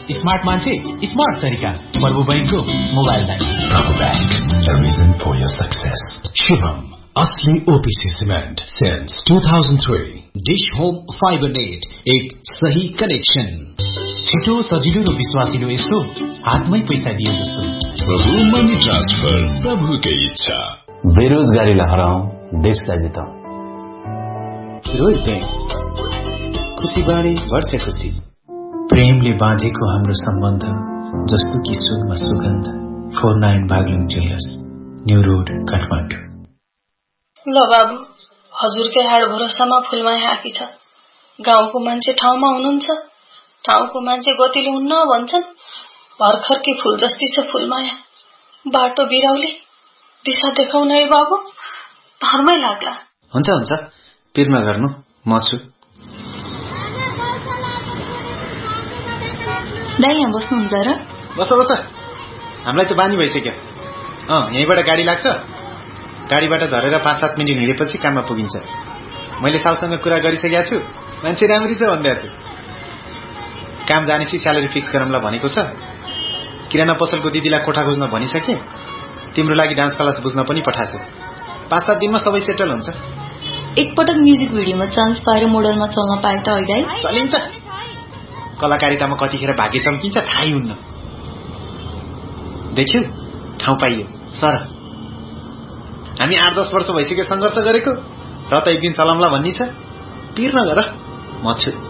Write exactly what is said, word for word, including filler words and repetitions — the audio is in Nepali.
स्मार्ट मान्छे स्मार्ट तरिका प्रभु बैंकको मोबाइल बैंक। प्रभु bank, a reason for your success. Shivam, असली OPC cement since two thousand three. Dish home fibre net, एक सही कनेक्सन। छिटो सजिलो र विश्वासिलो यस्तो हातमै पैसा दिए जस्तो। प्रभु मनी ट्रान्सफर, प्रभुकै इच्छा। बेरोजगारीलाई हराउँ, देशलाई जिताउँ। रोज बैंक, खुशी बाँडी बढ्छ खुशी। प्रेमले बाँधेको हाम्रो सम्बन्ध जस्तो कि सुनमा सुगन्ध। Four nine Baglung jewellers, new road, Kathmandu. ल बाबु, हजुरकै हाड भरोसामा फुलमाया आकी छ। गाउँको मान्छे ठाउँमा हुनुहुन्छ, ठाउँको मान्छे गतिलो हुन्न भन्छन्। भर्खरकै फूल जस्ती छ फुलमाया। बाटो बिराउली दिशा देखाउन है बाबु, धर्मै लाग्ला। हुन्छ हुन्छ, पिर नगर्नु, म छु। दाइ यहाँ बस्नुहुन्छ र? बस बस, हामीलाई त बानी भइसक्यो। अँ, यहीँबाट गाडी लाग्छ, गाडीबाट झरेर पाँच सात मिनट हिँडेपछि काममा पुगिन्छ। मैले साउसँग कुरा गरिसकेका छु, मान्छे राम्री छ भन्दै छु। काम जानेसी स्यालेरी फिक्स गरौँला भनेको छ। किराना पसलको दिदीलाई कोठा खोज्न भनिसके। तिम्रो लागि डान्स क्लास बुझ्न पनि पठाएको। पाँच सात दिनमा सबै सेटल हुन्छ। एकपटक म्युजिक भिडियोमा चान्स पाएर मोडलमा चल्न पाए त है दाइ? चलिन्छ। कलाकारितामा कतिखेर भाग्य चम्किन्छ थाहै हुन्न। देख्यौ, ठाउँ पाइयो सर। हामी आठ दस वर्ष भइसक्यो सङ्घर्ष गरेको, र त एक दिन चलाउँला भन्ने छ। पिर नगर, म छु।